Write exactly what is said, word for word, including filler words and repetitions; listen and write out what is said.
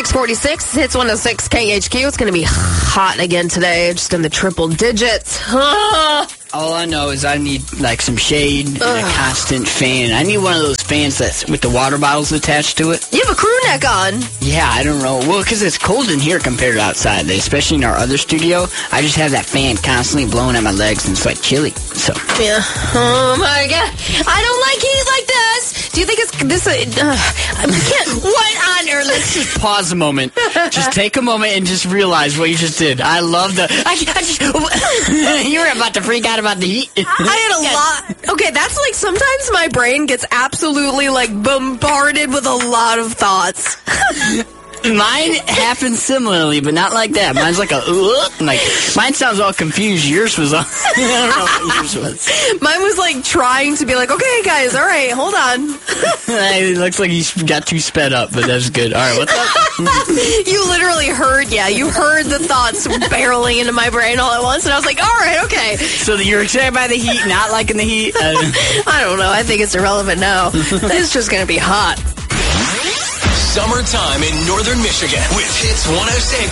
six forty-six, Hits one oh six K H Q. It's going to be hot again today, just in the triple digits. All I know is I need, like, some shade and Ugh. a constant fan. I need one of those fans that's with the water bottles attached to it. You have a crew neck on. Yeah, I don't know. Well, because it's cold in here compared to outside, especially in our other studio. I just have that fan constantly blowing at my legs, and it's, like, chilly. So. Yeah. Oh, my God. I don't like heat like this. Do you think it's this? Uh, I can't. What on earth? Let's just pause a moment. Just take a moment and just realize what you just did. I love the. I, I just, you were about to freak out about the heat. I had a lot. Okay, that's like sometimes my brain gets absolutely like bombarded with a lot of thoughts. Mine happens similarly, but not like that. Mine's like a uh, like mine sounds all confused. Yours was all, I don't know what yours was. Mine was like trying to be like, okay, guys, all right, hold on. It looks like he got too sped up, but that's good. All right, what's up? You literally heard, yeah, you heard the thoughts barreling into my brain all at once, and I was like, all right, okay. So you're excited by the heat, not liking the heat? Uh, I don't know. I think it's irrelevant now. It's just gonna be hot. Summertime in northern Michigan with Hits one oh six.